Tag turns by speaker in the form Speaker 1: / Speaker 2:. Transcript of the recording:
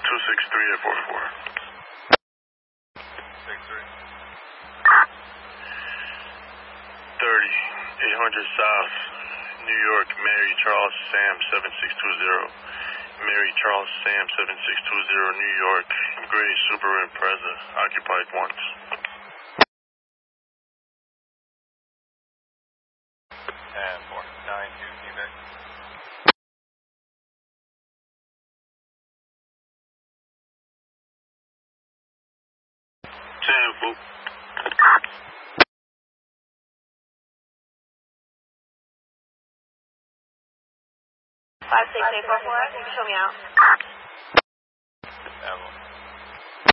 Speaker 1: 263 at 44.
Speaker 2: 63.
Speaker 1: 30, 800 South, New York, Mary Charles Sam 7620. Mary Charles Sam 7620, New York, gray Subaru Impreza, occupied once.
Speaker 2: And 492 feedback.
Speaker 1: 10-4.
Speaker 3: Five, 6, 8, 4, 4. You can show me out.
Speaker 2: Yeah,